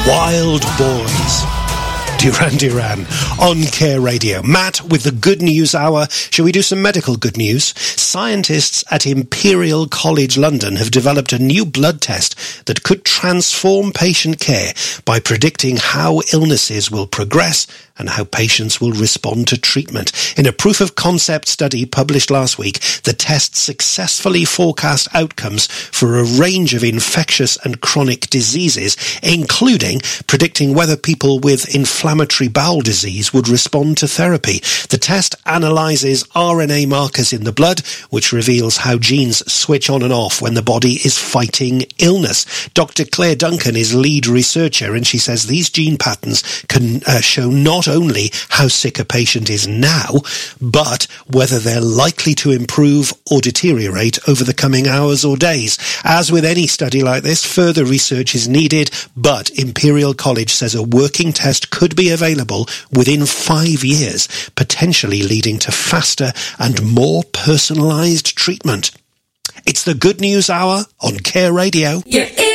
Wild Boys. Duran Duran on Care Radio. Matt with the Good News Hour. Shall we do some medical good news? Scientists at Imperial College London have developed a new blood test that could transform patient care by predicting how illnesses will progress and how patients will respond to treatment. In a proof-of-concept study published last week, the test successfully forecast outcomes for a range of infectious and chronic diseases, including predicting whether people with inflammatory bowel disease would respond to therapy. The test analyses RNA markers in the blood, which reveals how genes switch on and off when the body is fighting illness. Dr. Claire Duncan is lead researcher, and she says these gene patterns can show not only how sick a patient is now, but whether they're likely to improve or deteriorate over the coming hours or days. As with any study like this, further research is needed, but Imperial College says a working test could be available within 5 years, potentially leading to faster and more personalised treatment. It's the Good News Hour on Care Radio.